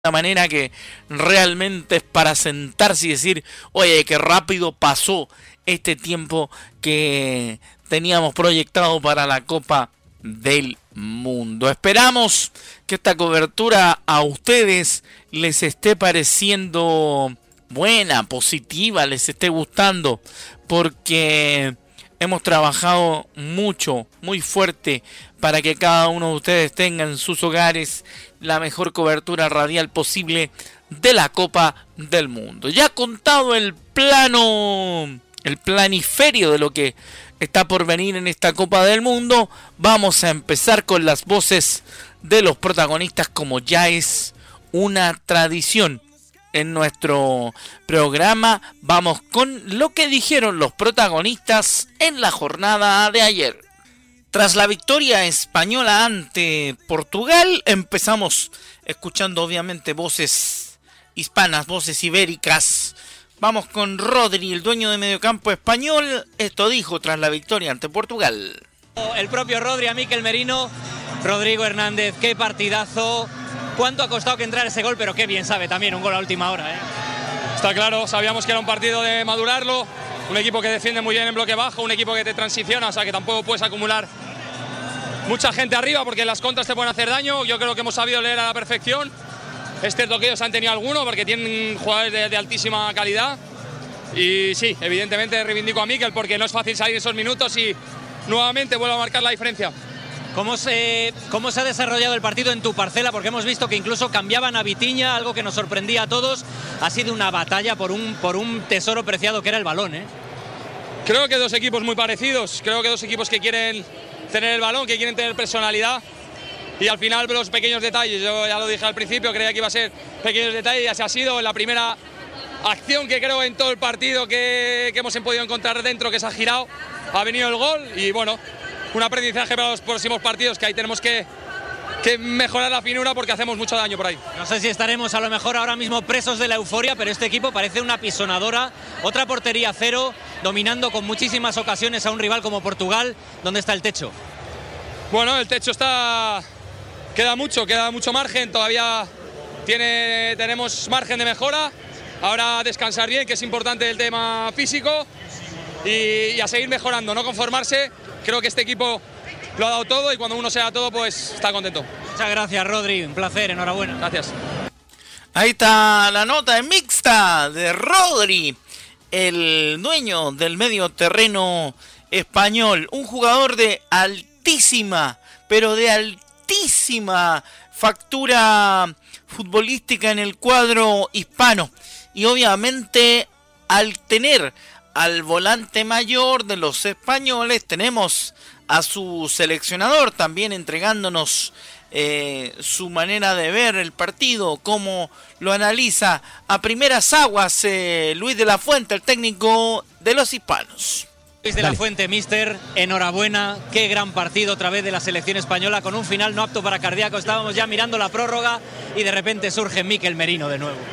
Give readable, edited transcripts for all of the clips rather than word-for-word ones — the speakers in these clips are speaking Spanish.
una manera que realmente es para sentarse y decir, oye, qué rápido pasó este tiempo que teníamos proyectado para la Copa del Mundo. Esperamos que esta cobertura a ustedes les esté pareciendo buena, positiva, les esté gustando, porque hemos trabajado mucho, muy fuerte, para que cada uno de ustedes tenga en sus hogares la mejor cobertura radial posible de la Copa del Mundo. Ya contado el planiferio de lo que está por venir en esta Copa del Mundo, vamos a empezar con las voces de los protagonistas, como ya es una tradición en nuestro programa. Vamos con lo que dijeron los protagonistas en la jornada de ayer. Tras la victoria española ante Portugal, empezamos escuchando obviamente voces hispanas, voces ibéricas. Vamos con Rodri, el dueño de mediocampo español. Esto dijo tras la victoria ante Portugal. El propio Rodri a Mikel Merino. Rodrigo Hernández, qué partidazo. ¿Cuánto ha costado que entrara ese gol? Pero qué bien sabe también un gol a última hora, ¿eh? Está claro, sabíamos que era un partido de madurarlo. Un equipo que defiende muy bien en bloque bajo, un equipo que te transiciona, o sea que tampoco puedes acumular mucha gente arriba porque las contras te pueden hacer daño. Yo creo que hemos sabido leer a la perfección. Es cierto que ellos han tenido alguno porque tienen jugadores de altísima calidad. Y sí, evidentemente reivindico a Mikel porque no es fácil salir esos minutos y nuevamente vuelvo a marcar la diferencia. ¿Cómo se ha desarrollado el partido en tu parcela? Porque hemos visto que incluso cambiaban a Vitinha, algo que nos sorprendía a todos. Ha sido una batalla por un tesoro preciado que era el balón, ¿eh? Creo que dos equipos muy parecidos. Creo que dos equipos que quieren tener el balón, que quieren tener personalidad. Y al final los pequeños detalles, yo ya lo dije al principio, creía que iba a ser pequeños detalles y así ha sido. En la primera acción que creo en todo el partido que hemos podido encontrar dentro, que se ha girado, ha venido el gol y bueno, un aprendizaje para los próximos partidos, que ahí tenemos que mejorar la finura porque hacemos mucho daño por ahí. No sé si estaremos a lo mejor ahora mismo presos de la euforia, pero este equipo parece una pisonadora, otra portería cero, dominando con muchísimas ocasiones a un rival como Portugal. ¿Dónde está el techo? Bueno, el techo queda mucho margen, todavía tenemos margen de mejora. Ahora descansar bien, que es importante el tema físico, y a seguir mejorando, no conformarse. Creo que este equipo lo ha dado todo y cuando uno se da todo, pues está contento. Muchas gracias, Rodri, un placer, enhorabuena. Gracias. Ahí está la nota en mixta de Rodri, el dueño del medio terreno español, un jugador de altísima, pero de altísima factura futbolística en el cuadro hispano. Y obviamente al tener al volante mayor de los españoles, tenemos a su seleccionador también entregándonos su manera de ver el partido, cómo lo analiza a primeras aguas Luis de la Fuente, el técnico de los hispanos. Luis de la Fuente, mister, enhorabuena, qué gran partido otra vez de la selección española, con un final no apto para cardíaco. Estábamos ya mirando la prórroga y de repente surge Mikel Merino de nuevo.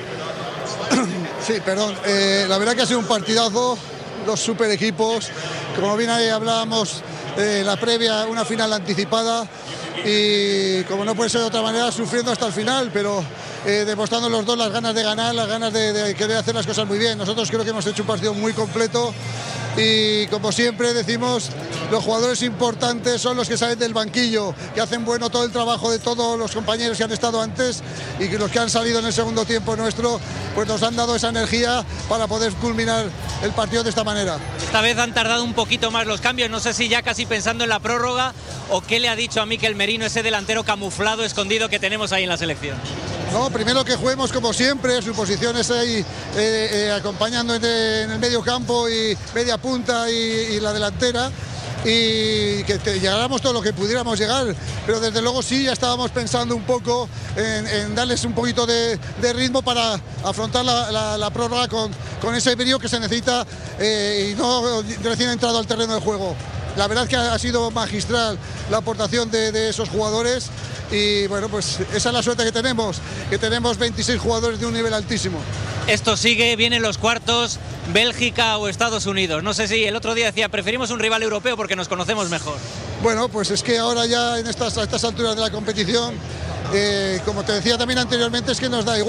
Sí, perdón, la verdad que ha sido un partidazo, dos super equipos, como bien ahí hablábamos, la previa, una final anticipada y como no puede ser de otra manera, sufriendo hasta el final, pero demostrando los dos las ganas de ganar, las ganas de querer hacer las cosas muy bien. Nosotros creo que hemos hecho un partido muy completo y como siempre decimos, los jugadores importantes son los que salen del banquillo, que hacen bueno todo el trabajo de todos los compañeros que han estado antes y que los que han salido en el segundo tiempo nuestro, pues nos han dado esa energía para poder culminar el partido de esta manera. Esta vez han tardado un poquito más los cambios, no sé si ya casi pensando en la prórroga o qué le ha dicho a Mikel Merino ese delantero camuflado, escondido que tenemos ahí en la selección. No, primero que juguemos como siempre, su posición es ahí acompañando en el medio campo y media punta y la delantera, y que llegáramos todo lo que pudiéramos llegar, pero desde luego sí ya estábamos pensando un poco en darles un poquito de ritmo para afrontar la prórroga con ese brío que se necesita y no recién entrado al terreno de juego. La verdad es que ha sido magistral la aportación de esos jugadores y bueno, pues esa es la suerte que tenemos 26 jugadores de un nivel altísimo. Esto sigue, vienen los cuartos, Bélgica o Estados Unidos. No sé si el otro día decía, preferimos un rival europeo porque nos conocemos mejor. Bueno, pues es que ahora ya a estas alturas de la competición Como te decía también anteriormente, es que nos da igual.